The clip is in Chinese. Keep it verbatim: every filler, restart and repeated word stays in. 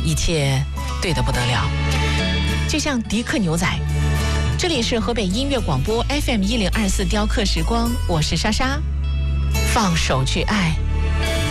一切对得不得了，就像迪克牛仔。这里是河北音乐广播 F M 一零二四雕刻时光，我是莎莎，放手去爱。